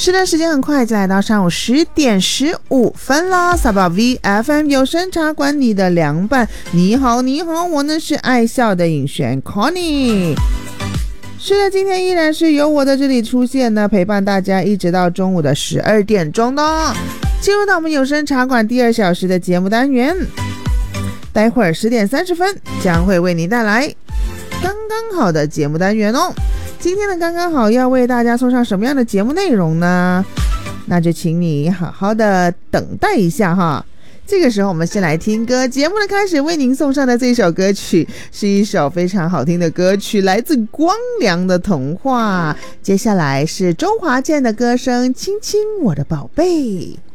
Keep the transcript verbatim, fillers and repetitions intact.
是的，时间很快就来到上午十点十五分啦。萨巴 V F M 有声茶馆，你的凉拌。你好，你好，我呢是爱笑的尹璇 Connie。是的，今天依然是由我在这里出现呢，陪伴大家一直到中午的十二点钟的。进入到我们有声茶馆第二小时的节目单元，待会儿十点三十分将会为您带来刚刚好的节目单元哦。今天的刚刚好要为大家送上什么样的节目内容呢？那就请你好好的等待一下哈。这个时候我们先来听歌，节目的开始为您送上的这首歌曲是一首非常好听的歌曲，来自光良的童话。接下来是周华健的歌声，亲亲我的宝贝。